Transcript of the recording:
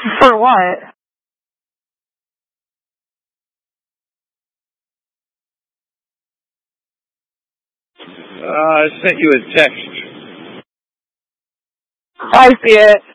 For what? I sent you a text. I see it.